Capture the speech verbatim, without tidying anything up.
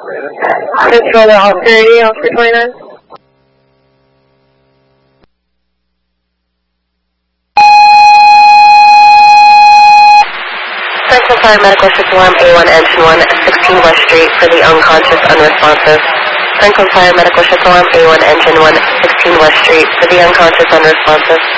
Control to Oscar eighty, Oscar twenty-nine. Central Paramedical Ship Alarm A one Engine one, sixteen West Street for the unconscious unresponsive. Central Paramedical Ship Alarm A one Engine one, sixteen West Street for the unconscious unresponsive.